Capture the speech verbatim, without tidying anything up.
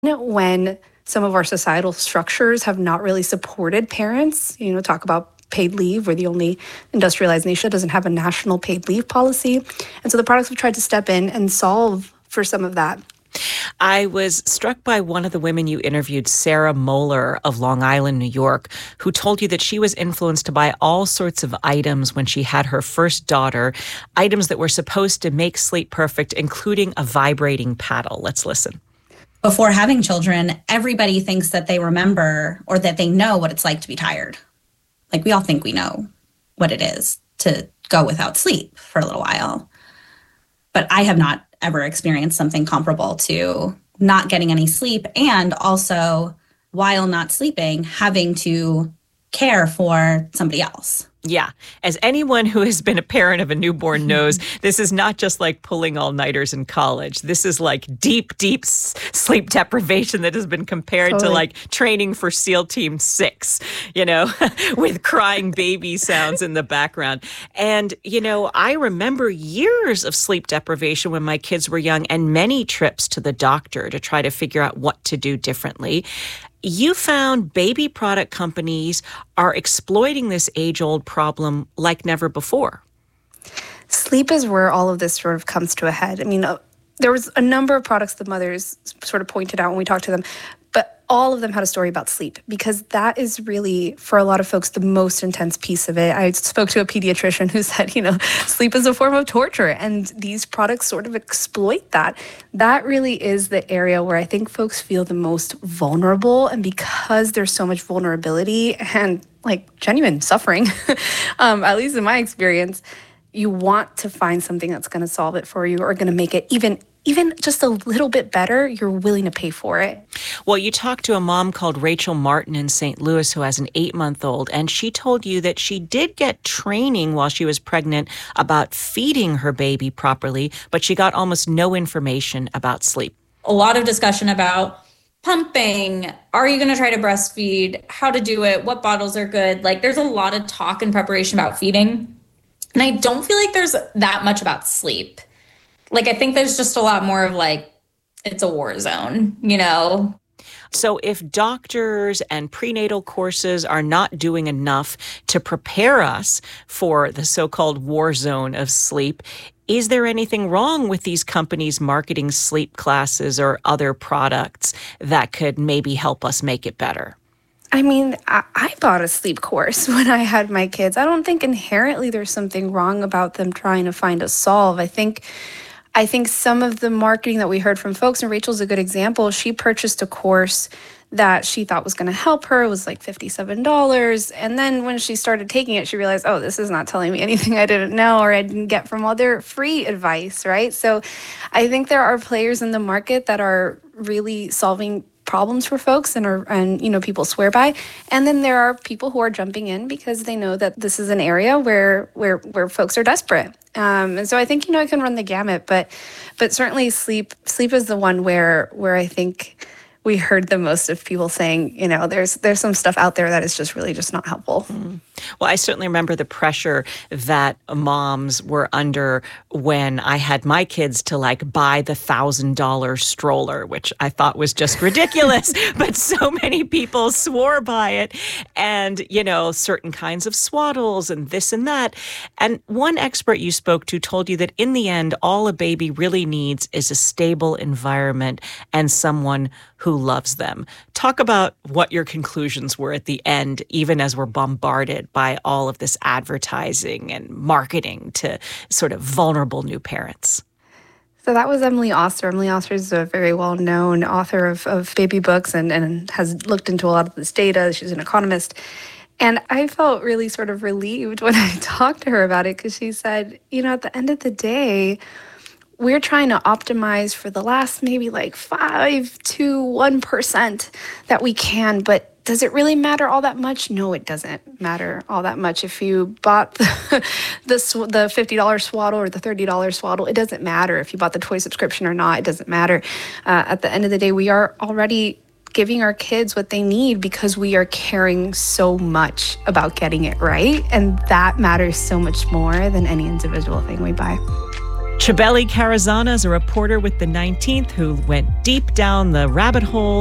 when some of our societal structures have not really supported parents. You know, talk about paid leave. We're the only industrialized nation that doesn't have a national paid leave policy. And so the products have tried to step in and solve for some of that. I was struck by one of the women you interviewed, Sarah Moeller of Long Island, New York, who told you that she was influenced to buy all sorts of items when she had her first daughter, items that were supposed to make sleep perfect, including a vibrating paddle. Let's listen. Before having children, everybody thinks that they remember or that they know what it's like to be tired. Like, we all think we know what it is to go without sleep for a little while. But I have not ever experienced something comparable to not getting any sleep, and also, while not sleeping, having to care for somebody else. Yeah. As anyone who has been a parent of a newborn knows, this is not just like pulling all-nighters in college. This is like deep, deep s- sleep deprivation that has been compared Totally. to like training for SEAL Team six, you know, with crying baby sounds in the background. And, you know, I remember years of sleep deprivation when my kids were young and many trips to the doctor to try to figure out what to do differently. You found baby product companies are exploiting this age-old problem like never before. Sleep is where all of this sort of comes to a head. I mean, uh, there was a number of products the mothers sort of pointed out when we talked to them, but all of them had a story about sleep, because that is really, for a lot of folks, the most intense piece of it. I spoke to a pediatrician who said, you know, sleep is a form of torture, and these products sort of exploit that. That really is the area where I think folks feel the most vulnerable, and because there's so much vulnerability and like genuine suffering, um, at least in my experience, you want to find something that's going to solve it for you or going to make it even even just a little bit better. You're willing to pay for it. Well, you talked to a mom called Rachel Martin in Saint Louis who has an eight-month-old, and she told you that she did get training while she was pregnant about feeding her baby properly, but she got almost no information about sleep. A lot of discussion about pumping, are you going to try to breastfeed, how to do it, what bottles are good. Like, there's a lot of talk and preparation about feeding. And I don't feel like there's that much about sleep. Like, I think there's just a lot more of like, it's a war zone, you know? So if doctors and prenatal courses are not doing enough to prepare us for the so-called war zone of sleep, is there anything wrong with these companies marketing sleep classes or other products that could maybe help us make it better? I mean, I, I bought a sleep course when I had my kids. I don't think inherently there's something wrong about them trying to find a solve. I think I think some of the marketing that we heard from folks, and Rachel's a good example, she purchased a course that she thought was going to help her. It was like fifty-seven dollars. And then when she started taking it, she realized, oh, this is not telling me anything I didn't know or I didn't get from other free advice, right? So I think there are players in the market that are really solving problems for folks and are, and you know, people swear by. And then there are people who are jumping in because they know that this is an area where where where folks are desperate. Um, and so I think, you know, it can run the gamut, but but certainly sleep sleep is the one where where I think we heard the most of people saying, you know, there's there's some stuff out there that is just really just not helpful. Mm. Well, I certainly remember the pressure that moms were under when I had my kids to like buy the thousand dollar stroller, which I thought was just ridiculous, but so many people swore by it, and, you know, certain kinds of swaddles and this and that. And one expert you spoke to told you that in the end, all a baby really needs is a stable environment and someone who loves them. Talk about what your conclusions were at the end, even as we're bombarded by all of this advertising and marketing to sort of vulnerable new parents. So that was Emily Oster. Emily Oster is a very well-known author of, of baby books and, and has looked into a lot of this data. She's an economist. And I felt really sort of relieved when I talked to her about it, because she said, you know, at the end of the day, we're trying to optimize for the last maybe like five to one percent that we can, but does it really matter all that much? No, it doesn't matter all that much. If you bought the the, sw- the fifty dollar swaddle or the thirty dollar swaddle, it doesn't matter. If you bought the toy subscription or not, it doesn't matter. Uh, at the end of the day, we are already giving our kids what they need because we are caring so much about getting it right. And that matters so much more than any individual thing we buy. Chabeli Carazana is a reporter with the nineteenth who went deep down the rabbit hole